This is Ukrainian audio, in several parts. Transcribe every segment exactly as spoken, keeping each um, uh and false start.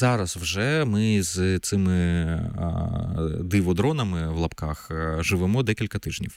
зараз вже ми з цими диводронами в лапках живемо декілька тижнів.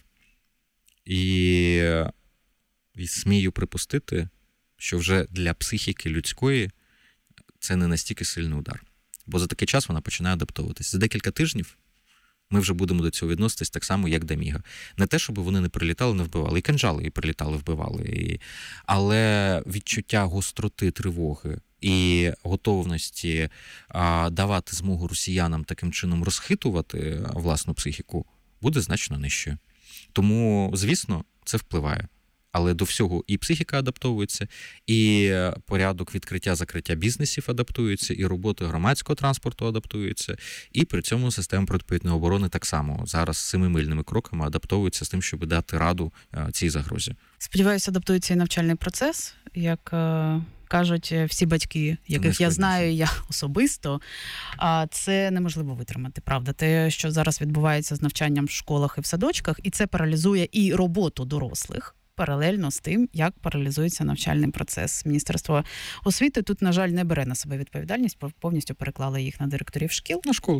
І, і смію припустити, що вже для психіки людської це не настільки сильний удар. Бо за такий час вона починає адаптовуватись. За декілька тижнів ми вже будемо до цього відноситись так само, як до Міга. Не те, щоб вони не прилітали, не вбивали. І кинджали і прилітали, вбивали. І... Але відчуття гостроти, тривоги і готовності а, давати змогу росіянам таким чином розхитувати власну психіку буде значно нижчою. Тому, звісно, це впливає. Але до всього і психіка адаптовується, і порядок відкриття-закриття бізнесів адаптується, і робота громадського транспорту адаптується, і при цьому система протиповітряної оборони так само зараз семимильними кроками адаптовується з тим, щоб дати раду цій загрозі. Сподіваюся, адаптується і навчальний процес, як е, кажуть всі батьки, яких я знаю, я особисто. А це неможливо витримати, правда. Те, що зараз відбувається з навчанням в школах і в садочках, і це паралізує і роботу дорослих, паралельно з тим, як паралізується навчальний процес. Міністерство освіти тут, на жаль, не бере на себе відповідальність, повністю переклали їх на директорів шкіл. На школи.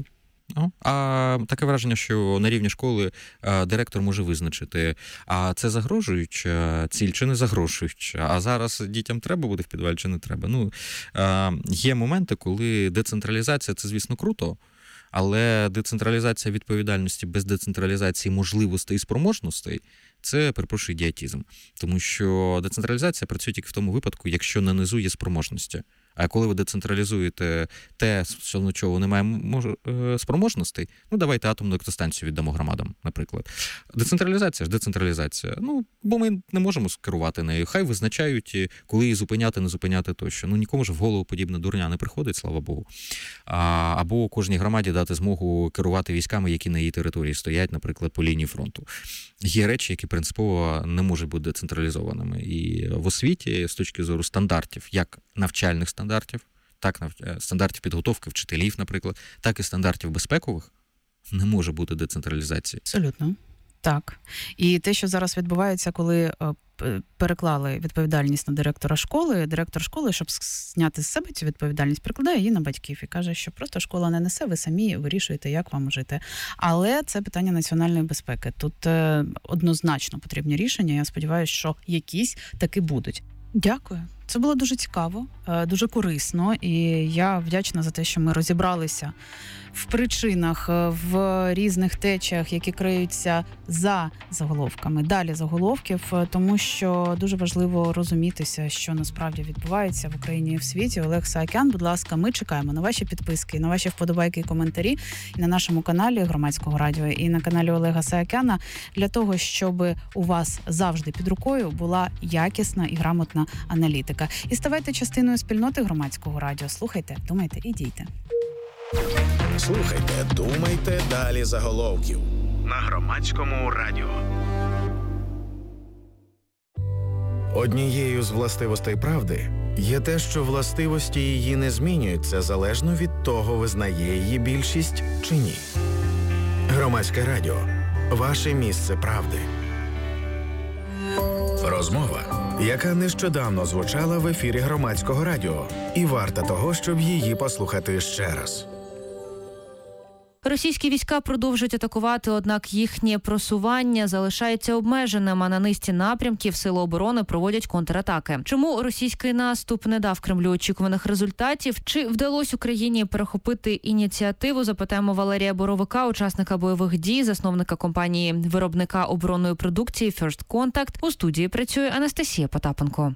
А таке враження, що на рівні школи директор може визначити, а це загрожуюча ціль чи не загрожуюча, а зараз дітям треба буде в підвалі чи не треба. Ну, є моменти, коли децентралізація – це, звісно, круто, але децентралізація відповідальності без децентралізації можливостей і спроможностей – це, перепрошую, ідіотизм. Тому що децентралізація працює тільки в тому випадку, якщо на низу є спроможності. А коли ви децентралізуєте те, що чого немає мож... спроможностей, ну давайте атомну електростанцію віддамо громадам, наприклад. Децентралізація ж децентралізація. Ну, бо ми не можемо керувати нею. Хай визначають, коли її зупиняти, не зупиняти тощо. Ну, нікому ж в голову подібна дурня не приходить, слава Богу. А, або кожній громаді дати змогу керувати військами, які на її території стоять, наприклад, по лінії фронту. Є речі, які принципово не можуть бути децентралізованими. І в освіті, з точки зору стандартів, як навчальних стандартів, стандартів, так, стандартів підготовки вчителів, наприклад, так і стандартів безпекових, не може бути децентралізації. Абсолютно. Так. І те, що зараз відбувається, коли переклали відповідальність на директора школи, директор школи, щоб зняти з себе цю відповідальність, перекладає її на батьків і каже, що просто школа не несе, ви самі вирішуєте, як вам жити. Але це питання національної безпеки. Тут однозначно потрібні рішення, я сподіваюся, що якісь таки будуть. Дякую. Це було дуже цікаво, дуже корисно, і я вдячна за те, що ми розібралися в причинах, в різних течіях, які криються за заголовками, далі заголовків, тому що дуже важливо розумітися, що насправді відбувається в Україні і в світі. Олег Саакян, будь ласка, ми чекаємо на ваші підписки, на ваші вподобайки і коментарі і на нашому каналі Громадського радіо, і на каналі Олега Саакяна, для того, щоб у вас завжди під рукою була якісна і грамотна аналітика. І ставайте частиною спільноти Громадського радіо. Слухайте, думайте і дійте. Слухайте, думайте, далі заголовків на Громадському радіо. Однією з властивостей правди є те, що властивості її не змінюються залежно від того, визнає її більшість чи ні. Громадське радіо. Ваше місце правди. Розмова, яка нещодавно звучала в ефірі Громадського радіо, і варта того, щоб її послухати ще раз. Російські війська продовжують атакувати, однак їхнє просування залишається обмеженим, а на низці напрямків Сили оборони проводять контратаки. Чому російський наступ не дав Кремлю очікуваних результатів? Чи вдалося Україні перехопити ініціативу? Запитаємо Валерія Боровика, учасника бойових дій, засновника компанії виробника оборонної продукції First Contact. У студії працює Анастасія Потапенко.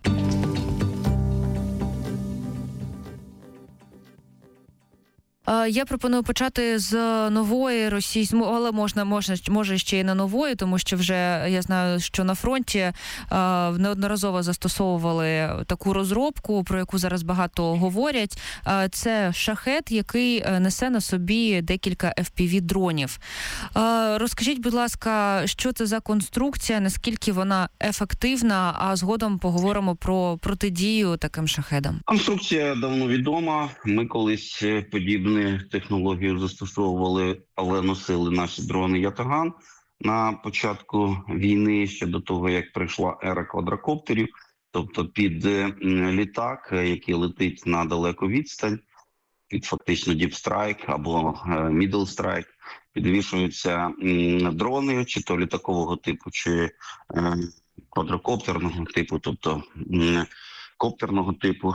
Я пропоную почати з нової російської, але можна, можна, може ще й на нової, тому що вже я знаю, що на фронті неодноразово застосовували таку розробку, про яку зараз багато говорять. Це шахед, який несе на собі декілька еф пі ві-дронів. Розкажіть, будь ласка, що це за конструкція, наскільки вона ефективна, а згодом поговоримо про протидію таким шахедам. Конструкція давно відома. Ми колись подібні технологію застосовували, але носили наші дрони Ятаган на початку війни, ще до того, як прийшла ера квадрокоптерів, тобто під літак, який летить на далеку відстань, під фактично Deep Strike або Middle Strike підвішуються дрони, чи то літакового типу, чи квадрокоптерного типу, тобто коптерного типу.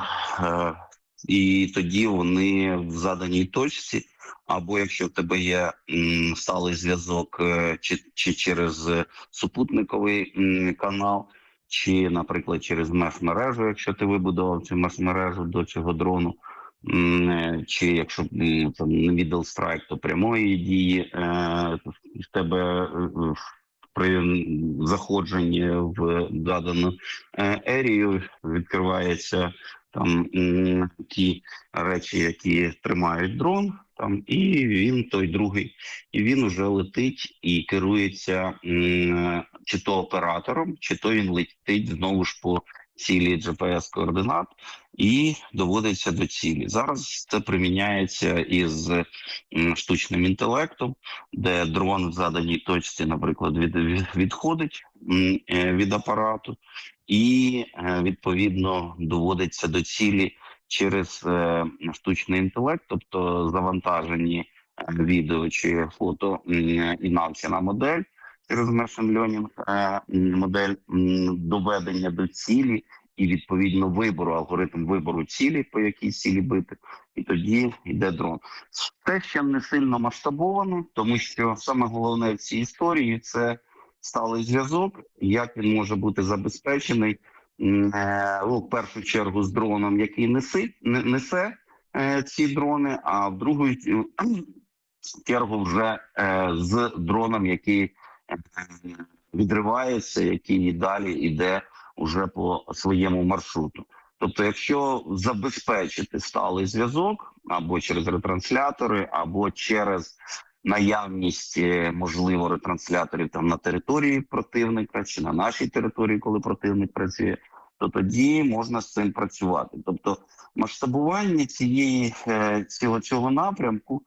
І тоді вони в заданій точці, або якщо в тебе є сталий зв'язок чи, чи через супутниковий канал, чи, наприклад, через меш-мережу, якщо ти вибудував цю меш-мережу до цього дрону, чи якщо там не Middle Strike, то прямої дії в тебе при заходженні в задану ерію відкривається там ті речі, які тримають дрон, там, і він той другий, і він уже летить і керується чи то оператором, чи то він летить знову ж по цілі джі пі ес-координат і доводиться до цілі. Зараз це приміняється із штучним інтелектом, де дрон в заданій точці, наприклад, від, відходить від апарату і, відповідно, доводиться до цілі через штучний інтелект, тобто завантажені відео чи фото і навчена модель через Machine Learning модель доведення до цілі і, відповідно, вибору, алгоритм вибору цілі, по якій цілі бити, і тоді йде дрон. Це ще не сильно масштабовано, тому що саме головне в цій історії – це сталий зв'язок, як він може бути забезпечений, ну, в першу чергу з дроном, який несе, несе ці дрони, а в другу чергу вже з дроном, який відривається, який далі йде уже по своєму маршруту. Тобто, якщо забезпечити сталий зв'язок або через ретранслятори, або через наявність, можливо, ретрансляторів там на території противника чи на нашій території, коли противник працює, то тоді можна з цим працювати. Тобто масштабування цієї, цього, цього напрямку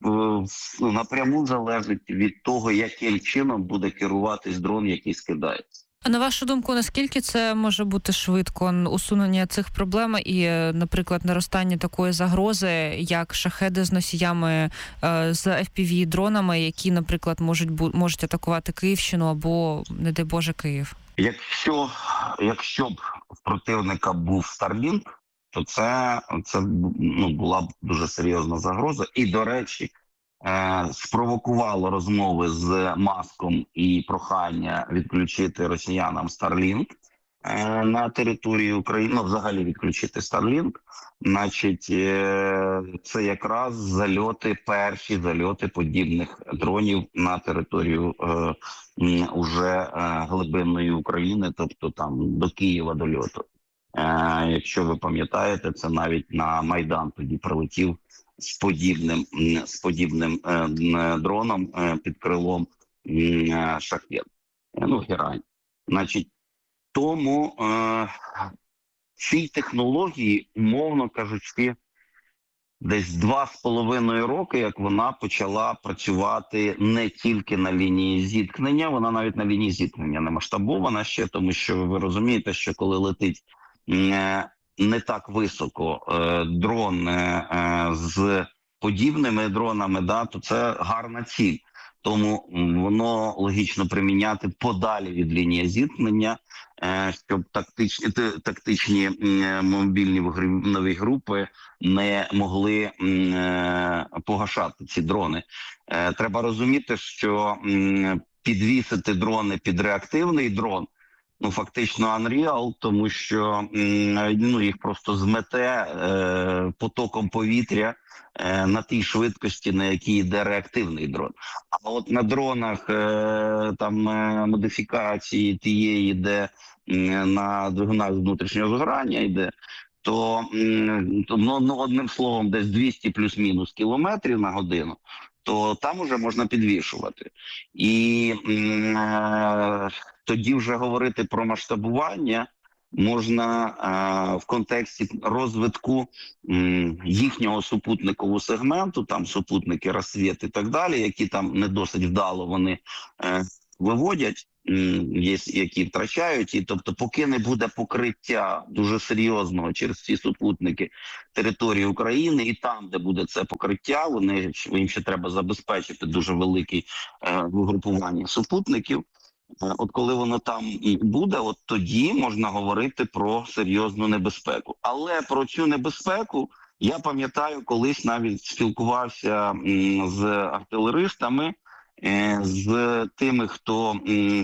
напряму залежить від того, яким чином буде керуватись дрон, який скидається. А на вашу думку, наскільки це може бути швидко усунення цих проблем і, наприклад, наростання такої загрози, як шахеди з носіями, з еф пі ві-дронами, які, наприклад, можуть можуть атакувати Київщину або, не дай Боже, Київ? Якщо, якщо б в противника був Starlink, то це, це ну, була б дуже серйозна загроза. І, до речі, е, спровокувало розмови з Маском і прохання відключити росіянам Starlink е, на території України, ну, взагалі відключити Starlink. Значить, е, це якраз зальоти, перші зальоти подібних дронів на територію е, уже е, глибинної України, тобто там до Києва дольоту. Е, якщо ви пам'ятаєте, це навіть на Майдан тоді прилетів з подібним, з подібним е, дроном е, під крилом е, шахет, е, ну, Герань. Значить, тому е, цій технології, умовно кажучи, десь два з половиною роки, як вона почала працювати не тільки на лінії зіткнення, вона навіть на лінії зіткнення не масштабована ще, тому що ви розумієте, що коли летить не так високо дрон з подібними дронами, да, то це гарна ціль. Тому воно логічно приміняти подалі від лінії зіткнення, щоб тактичні, тактичні мобільні нові групи не могли погашати ці дрони. Треба розуміти, що підвісити дрони під реактивний дрон, ну, фактично Unreal, тому що ну, їх просто змете е, потоком повітря е, на тій швидкості, на якій йде реактивний дрон. А от на дронах е, там е, модифікації тієї, де е, на двигунах внутрішнього згорання йде, то, е, то ну, ну, одним словом, десь двісті плюс-мінус кілометрів на годину, то там уже можна підвішувати. І е, тоді вже говорити про масштабування можна е, в контексті розвитку е, їхнього супутникового сегменту, там супутники, розсвіт і так далі, які там не досить вдало вони е, виводять є, які втрачають. І тобто, поки не буде покриття дуже серйозного через ці супутники території України, і там, де буде це покриття, вони їм ще треба забезпечити дуже велике вигрупування супутників. От коли воно там буде, от тоді можна говорити про серйозну небезпеку. Але про цю небезпеку я пам'ятаю, колись навіть спілкувався з артилеристами, з тими, хто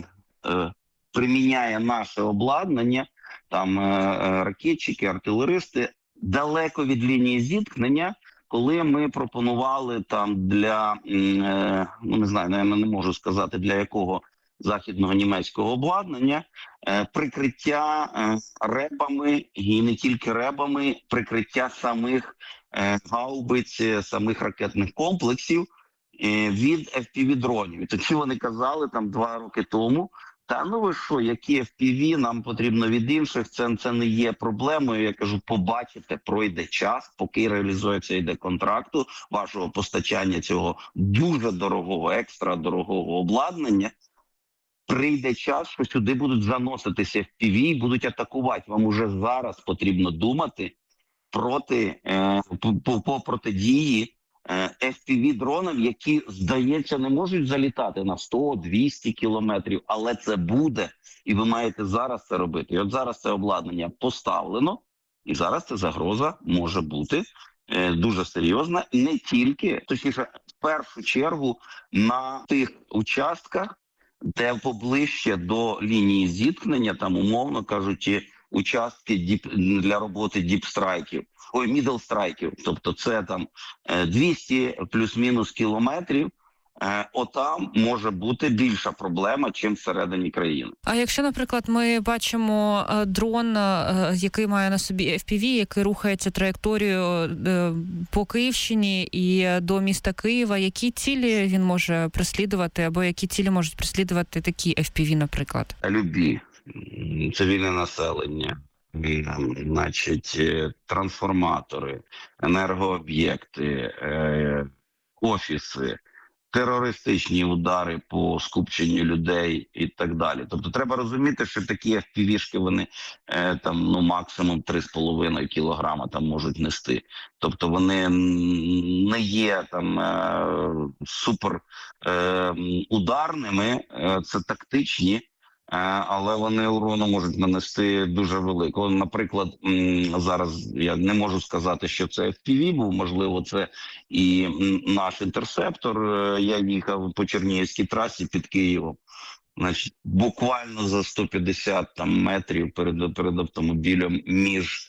приміняє наше обладнання, там ракетчики, артилеристи, далеко від лінії зіткнення, коли ми пропонували там для, ну не знаю, я не можу сказати для якого західного німецького обладнання, прикриття ребами, і не тільки ребами, прикриття самих гаубиць, самих ракетних комплексів від еф пі ві-дронів. Тоді вони казали там два роки тому, та ну ви що, які еф пі ві, нам потрібно від інших, це, це не є проблемою. Я кажу, побачите, пройде час, поки реалізується, йде контракту вашого постачання цього дуже дорогого, екстра дорогого обладнання, прийде час, що сюди будуть заноситися еф пі ві і будуть атакувати. Вам уже зараз потрібно думати проти, е, по, по протидії еф пі ві-дронам, які, здається, не можуть залітати на сто-двісті кілометрів, але це буде, і ви маєте зараз це робити. І от зараз це обладнання поставлено, і зараз ця загроза може бути е, дуже серйозна, не тільки, точніше, в першу чергу, на тих участках, де поближче до лінії зіткнення, там, умовно кажучи, участки діп, для роботи діпстрайків, ой, мідл-страйків, тобто це там двісті плюс-мінус кілометрів, отам може бути більша проблема, чим всередині країни. А якщо, наприклад, ми бачимо дрон, який має на собі еф пі ві, який рухається траєкторією по Київщині і до міста Києва, які цілі він може переслідувати, або які цілі можуть переслідувати такі еф пі ві, наприклад? Любі. Цивільне населення, значить, трансформатори, енергооб'єкти, офіси, терористичні удари по скупченню людей і так далі. Тобто треба розуміти, що такі еф пі ві-шки, вони там, ну, максимум три з половиною кілограма там можуть нести. Тобто вони не є там супер ударними, це тактичні, але вони урону можуть нанести дуже велико. Наприклад, зараз я не можу сказати, що це еф пі ві був, можливо, це і наш інтерсептор. Я їхав по Чернігівській трасі під Києвом. Значить, буквально за сто п'ятдесят там, метрів перед, перед автомобілем між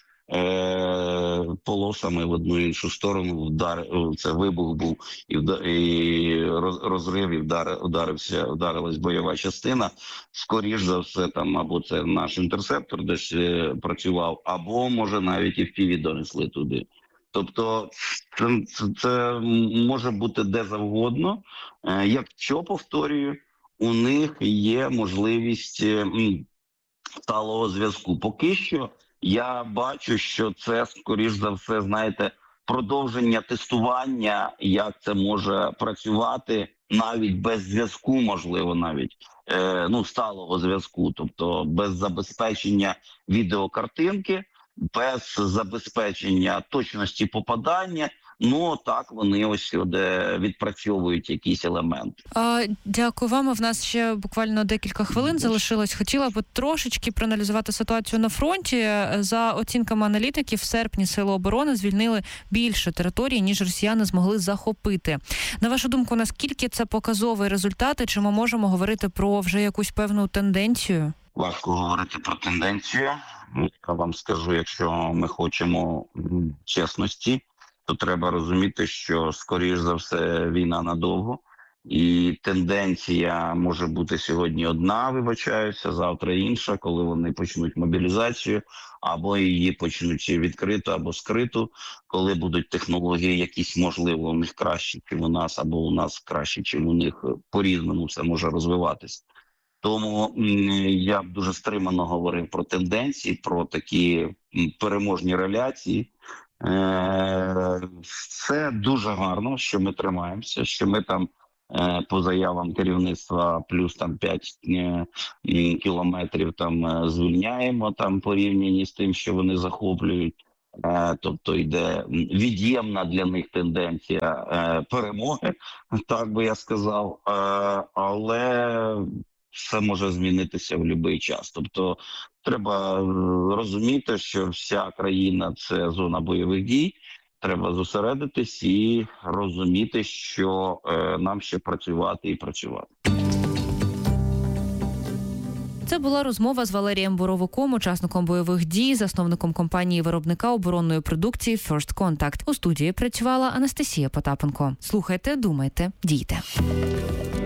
е, полосами в одну і іншу сторону вдар, це вибух був і, вдар, і розрив, і вдар, ударився, ударилась бойова частина. Скоріш за все, там або це наш інтерсептор десь е, працював, або, може, навіть і еф пі ві донесли туди. Тобто це, це, це може бути де завгодно. Е, якщо, повторюю, у них є можливість е, сталого зв'язку. Поки що я бачу, що це, скоріш за все, знаєте, продовження тестування, як це може працювати навіть без зв'язку, можливо, навіть, е, ну, сталого зв'язку, тобто без забезпечення відеокартинки, без забезпечення точності попадання. Ну, так, вони ось де відпрацьовують якісь елементи. А, дякую вам. В нас ще буквально декілька хвилин залишилось. Хотіла б трошечки проаналізувати ситуацію на фронті. За оцінками аналітиків, в серпні Сили оборони звільнили більше територій, ніж росіяни змогли захопити. На вашу думку, наскільки це показовий результат, і чи ми можемо говорити про вже якусь певну тенденцію? Важко говорити про тенденцію. Я вам скажу, якщо ми хочемо чесності, то треба розуміти, що, скоріш за все, війна надовго. І тенденція може бути сьогодні одна, вибачаюся, завтра інша, коли вони почнуть мобілізацію, або її почнуть відкриту, або скриту, коли будуть технології якісь, можливо, у них кращі, ніж у нас, або у нас кращі, ніж у них. По-різному все може розвиватися. Тому я б дуже стримано говорив про тенденції, про такі переможні реляції. Це дуже гарно, що ми тримаємося, що ми там по заявам керівництва плюс там п'ять кілометрів там звільняємо там порівняні з тим, що вони захоплюють. Тобто йде від'ємна для них тенденція перемоги, так би я сказав, але все може змінитися в будь-який час. Тобто треба розуміти, що вся країна – це зона бойових дій, треба зосередитись і розуміти, що нам ще працювати і працювати. Це була розмова з Валерієм Боровиком, учасником бойових дій, засновником компанії-виробника оборонної продукції First Contact. У студії працювала Анастасія Потапенко. Слухайте, думайте, дійте.